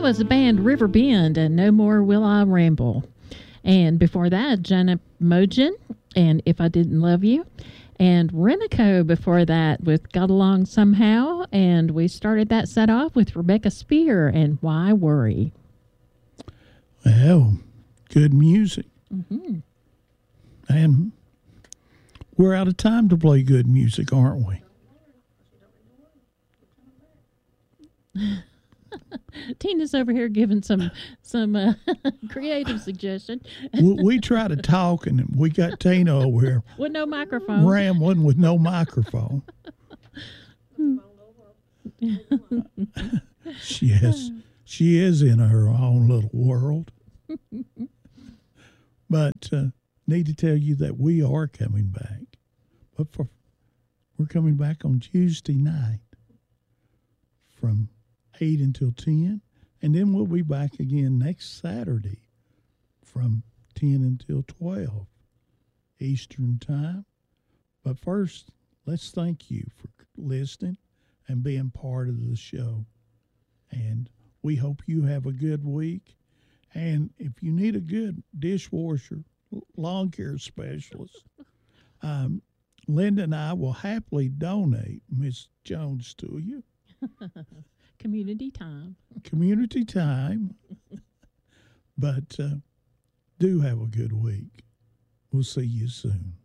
was the band River Bend and No More Will I Ramble. And before that, Janet Mogen and If I Didn't Love You. And Renico before that with Got Along Somehow. And we started that set off with Rebecca Spear and Why Worry. Well, good music. Mm-hmm. And we're out of time to play good music, aren't we? Tina's over here giving some creative suggestion. We try to talk, and we got Tina over here with no microphone, rambling with no microphone. She is in her own little world. But need to tell you that we are coming back. But we're coming back on Tuesday night from 8 until 10. And then we'll be back again next Saturday from 10 until 12 Eastern Time. But first, let's thank you for listening and being part of the show. And we hope you have a good week. And if you need a good dishwasher, lawn care specialist, Linda and I will happily donate Miss Jones to you. Community time. Community time. But do have a good week. We'll see you soon.